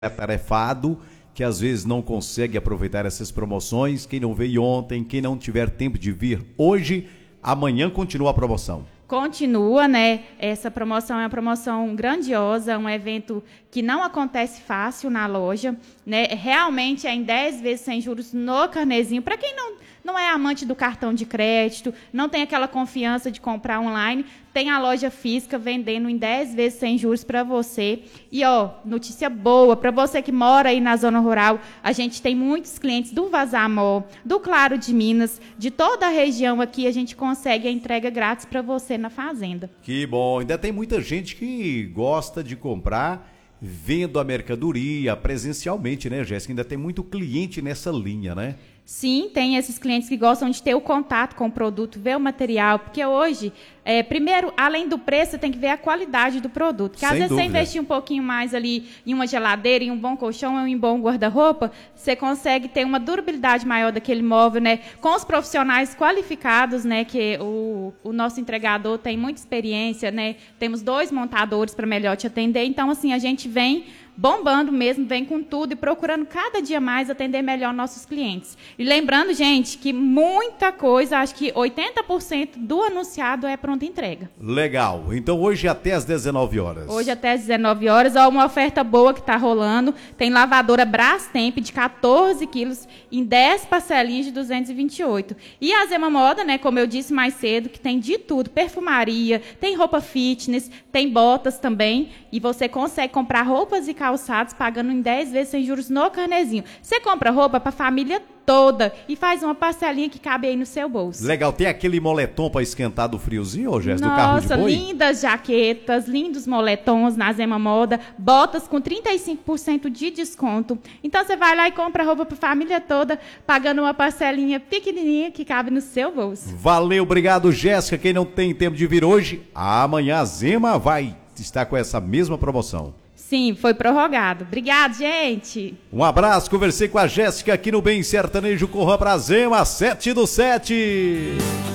atarefado, que às vezes não consegue aproveitar essas promoções. Quem não veio ontem, quem não tiver tempo de vir hoje, amanhã continua a promoção. Continua, né? Essa promoção é uma promoção grandiosa, um evento que não acontece fácil na loja, né? Realmente é em 10 vezes sem juros no carnezinho. Para quem não é amante do cartão de crédito, não tem aquela confiança de comprar online, tem a loja física vendendo em 10 vezes sem juros para você. E, notícia boa, para você que mora aí na zona rural, a gente tem muitos clientes do Vazamó, do Claro de Minas, de toda a região aqui, a gente consegue a entrega grátis para você na fazenda. Que bom, ainda tem muita gente que gosta de comprar vendo a mercadoria presencialmente, né, Jéssica? Ainda tem muito cliente nessa linha, né? Sim, tem esses clientes que gostam de ter o contato com o produto, ver o material, porque hoje, primeiro, além do preço, você tem que ver a qualidade do produto. Porque às vezes você investir um pouquinho mais ali em uma geladeira, em um bom colchão, ou em um bom guarda-roupa, você consegue ter uma durabilidade maior daquele móvel, né? Com os profissionais qualificados, né? Que o nosso entregador tem muita experiência, né? Temos 2 montadores para melhor te atender. Então, assim, a gente vem bombando mesmo, vem com tudo e procurando cada dia mais atender melhor nossos clientes. E lembrando, gente, que muita coisa, acho que 80% do anunciado é pronta entrega. Legal. Então hoje até às 19 horas. Hoje até às 19 horas, uma oferta boa que está rolando. Tem lavadora Brastemp de 14 quilos em 10 parcelinhas de 228. E a Zema Moda, né, como eu disse mais cedo, que tem de tudo, perfumaria, tem roupa fitness, tem botas também. E você consegue comprar roupas e calçados pagando em 10 vezes sem juros no carnezinho. Você compra roupa para a família toda e faz uma parcelinha que cabe aí no seu bolso. Legal. Tem aquele moletom para esquentar do friozinho, Jéssica, do carro de boi? Nossa, lindas jaquetas, lindos moletons na Zema Moda, botas com 35% de desconto. Então você vai lá e compra roupa para a família toda, pagando uma parcelinha pequenininha que cabe no seu bolso. Valeu, obrigado, Jéssica. Quem não tem tempo de vir hoje, amanhã a Zema vai estar com essa mesma promoção. Sim, foi prorrogado. Obrigado, gente. Um abraço, conversei com a Jéssica aqui no Bem Sertanejo. Corra pra Zema, 7 do 7.